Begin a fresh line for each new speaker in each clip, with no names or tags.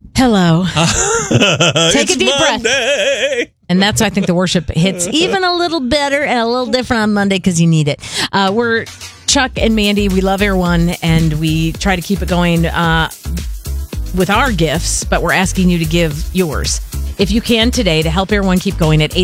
Hello. Take a deep
Monday.
breath. And that's why I think the worship hits even a little better and a little different on Monday because you need it. We're Chuck and Mandy. We love Air One, and we try to keep it going with our gifts, but we're asking you to give yours. If you can today to help Air One keep going at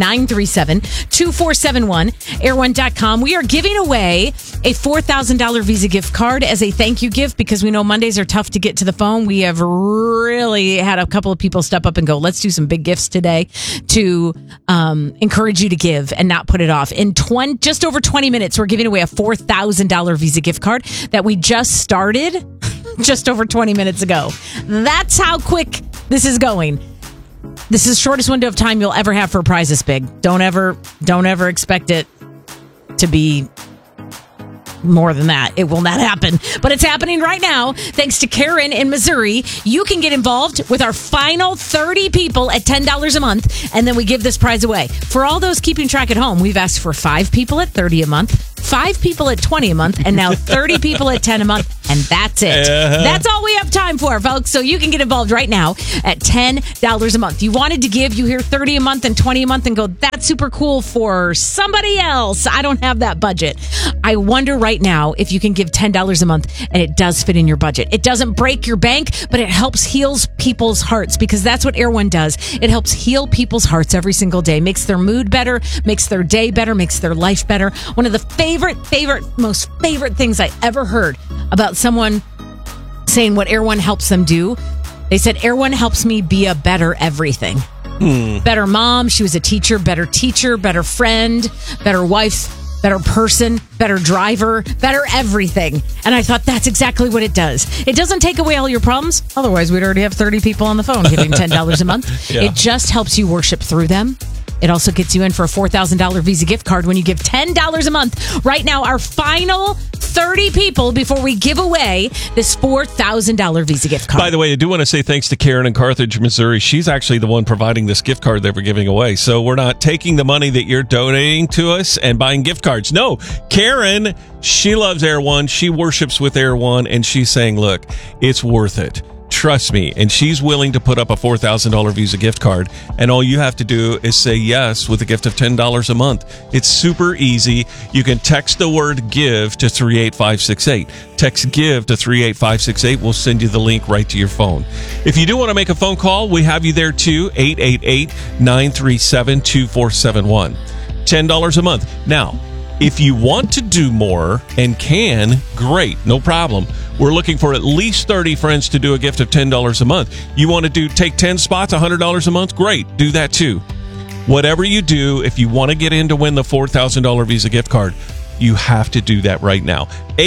888-937-2471, air1.com. We are giving away a $4,000 Visa gift card as a thank you gift because we know Mondays are tough to get to the phone. We have really had a couple of people step up and go, let's do some big gifts today to encourage you to give and not put it off. In just over 20 minutes, we're giving away a $4,000 Visa gift card that we just started just over 20 minutes ago. That's how quick this is going. This is the shortest window of time you'll ever have for a prize this big. Don't ever expect it to be more than that. It will not happen. But it's happening right now. Thanks to Karen in Missouri. You can get involved with our final 30 people at $10 a month, and then we give this prize away. For all those keeping track at home, we've asked for 5 people at $30 a month, 5 people at $20 a month, and now 30 people at $10 a month, and that's it. That's all we have time for, folks. So you can get involved right now at $10 a month. You wanted to give, you hear 30 a month and 20 a month and go, that's super cool for somebody else. I don't have that budget. I wonder right now if you can give $10 a month and it does fit in your budget. It doesn't break your bank, but it helps heal people's hearts because that's what Air One does. It helps heal people's hearts every single day, makes their mood better, makes their day better, makes their life better. One of the most favorite things I ever heard about someone saying what Air One helps them do. They said, Air One helps me be a better everything. Better mom. She was a teacher, better friend, better wife, better person, better driver, better everything. And I thought that's exactly what it does. It doesn't take away all your problems. Otherwise, we'd already have 30 people on the phone giving $10 a month. Yeah. It just helps you worship through them. It also gets you in for a $4,000 Visa gift card when you give $10 a month. Right now, our final 30 people before we give away this $4,000 Visa gift card.
By the way, I do want to say thanks to Karen in Carthage, Missouri. She's actually the one providing this gift card that we're giving away. So we're not taking the money that you're donating to us and buying gift cards. No, Karen, she loves Air One. She worships with Air One, and she's saying, look, it's worth it. Trust me. And she's willing to put up a $4,000 Visa gift card. And all you have to do is say yes with a gift of $10 a month. It's super easy. You can text the word GIVE to 38568. Text GIVE to 38568. We'll send you the link right to your phone. If you do want to make a phone call, we have you there too. 888-937-2471. $10 a month. Now, if you want to do more and can, great, no problem. We're looking for at least 30 friends to do a gift of $10 a month. You want to take 10 spots, $100 a month? Great, do that too. Whatever you do, if you want to get in to win the $4,000 Visa gift card, you have to do that right now.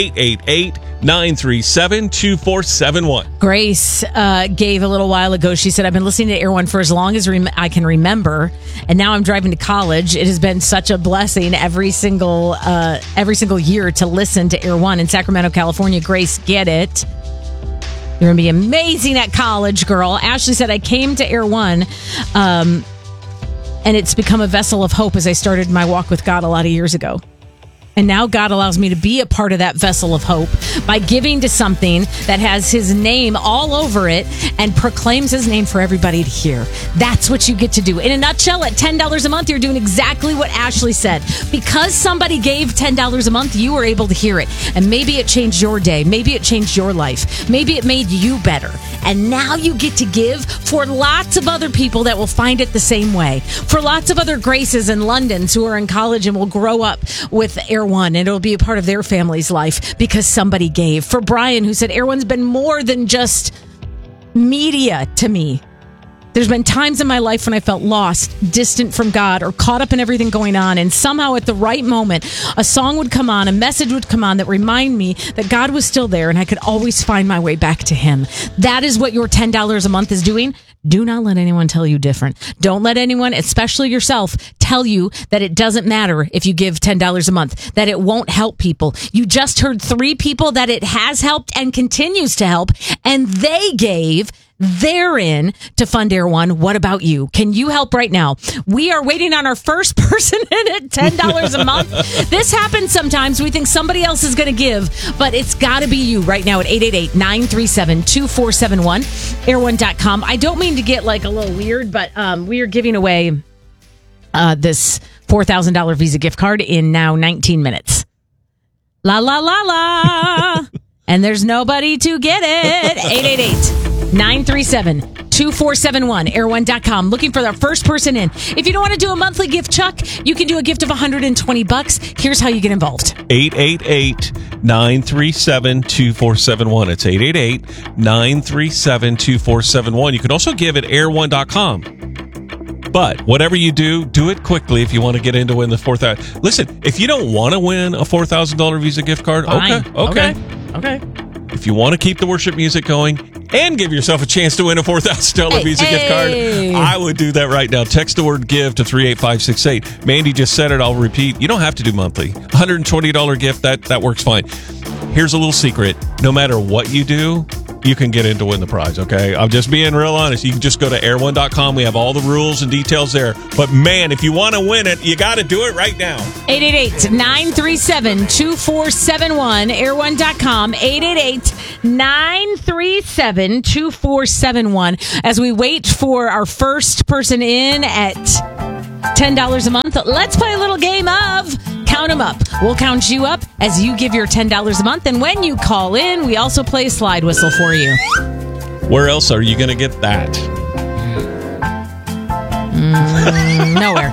888-937-2471.
Grace gave a little while ago. She said, I've been listening to Air One for as long as I can remember, and now I'm driving to college. It has been such a blessing every single year to listen to Air One in Sacramento, California. Grace, get it. You're going to be amazing at college, girl. Ashley said, I came to Air One, and it's become a vessel of hope as I started my walk with God a lot of years ago. And now God allows me to be a part of that vessel of hope by giving to something that has his name all over it and proclaims his name for everybody to hear. That's what you get to do. In a nutshell, at $10 a month, you're doing exactly what Ashley said. Because somebody gave $10 a month, you were able to hear it. And maybe it changed your day. Maybe it changed your life. Maybe it made you better. And now you get to give for lots of other people that will find it the same way. For lots of other Graces and Londons who are in college and will grow up with Air One, and it'll be a part of their family's life because somebody gave. For Brian, who said, Air One's been more than just media to me. There's been times in my life when I felt lost, distant from God, or caught up in everything going on, and somehow at the right moment, a song would come on, a message would come on that remind me that God was still there and I could always find my way back to him. That is what your $10 a month is doing. Do not let anyone tell you different. Don't let anyone, especially yourself, tell you that it doesn't matter if you give $10 a month, that it won't help people. You just heard 3 people that it has helped and continues to help, and they gave therein to fund Air One. What about you? Can you help right now? We are waiting on our first person in at $10 a month. This happens sometimes. We think somebody else is going to give, but it's got to be you right now at 888-937-2471, air1.com. I don't mean to get like a little weird, but we are giving away this $4,000 Visa gift card in now 19 minutes. La, la, la, la. And there's nobody to get it. 888-937-2471, air1.com. Looking for the first person in. If you don't want to do a monthly gift, Chuck, you can do a gift of $120. Here's how you get involved.
888-937-2471. It's 888-937-2471. You can also give at air1.com. But whatever you do it quickly if you want to get in to win the $4,000. Listen, if you don't want to win a $4,000 Visa gift card,
okay.
If you want to keep the worship music going and give yourself a chance to win a $4,000 Visa gift card, I would do that right now. Text the word GIVE to 38568. Mandy just said it. I'll repeat. You don't have to do monthly. $120 gift, that works fine. Here's a little secret. No matter what you do, you can get in to win the prize, okay? I'm just being real honest. You can just go to air1.com. We have all the rules and details there. But, man, if you want to win it, you got to do it right now.
888-937-2471, air1.com, 888-937-2471. As we wait for our first person in at $10 a month, let's play a little game of Count 'em Up. We'll count you up as you give your $10 a month. And when you call in, we also play a slide whistle for you.
Where else are you going to get that?
Nowhere.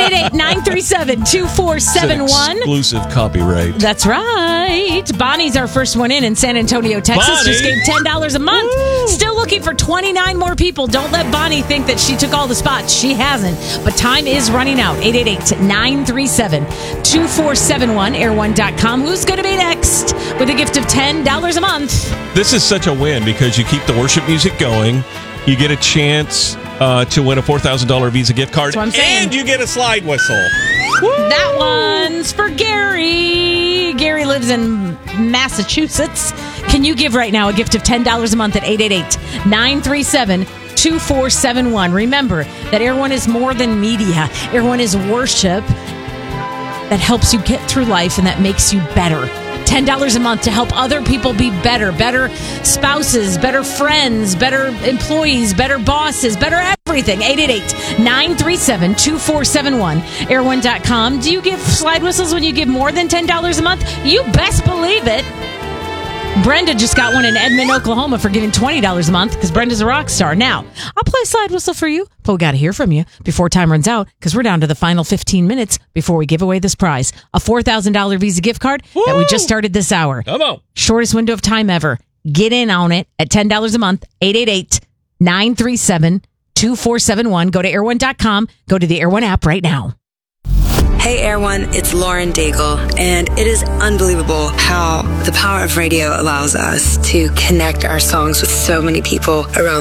888-937-2471.
Exclusive copyright.
That's right. Bonnie's our first one in San Antonio, Texas.
Bonnie.
Just gave $10 a month. Woo. Still looking for 29 more people. Don't let Bonnie think that she took all the spots. She hasn't. But time is running out. 888-937-2471, air1.com. Who's going to be next with a gift of $10 a month?
This is such a win because you keep the worship music going. You get a chance to win a $4,000 Visa gift card.
That's what I'm saying.
And you get a slide whistle.
Woo! That one's for Gary. Gary lives in Massachusetts. Can you give right now a gift of $10 a month at 888-937-2471? Remember that Air One is more than media. Air One is worship that helps you get through life and that makes you better. $10 a month to help other people be better spouses, better friends, better employees, better bosses, better everything. 888-937-2471, air1.com. Do you give slide whistles when you give more than $10 a month? You best believe it. Brenda just got one in Edmond, Oklahoma for giving $20 a month because Brenda's a rock star. Now, I'll play a slide whistle for you, but we got to hear from you before time runs out because we're down to the final 15 minutes before we give away this prize. A $4,000 Visa gift card that we just started this hour.
Come on.
Shortest window of time ever. Get in on it at $10 a month. 888-937-2471. Go to air1.com. Go to the Air One app right now.
Hey Air One, it's Lauren Daigle, and it is unbelievable how the power of radio allows us to connect our songs with so many people around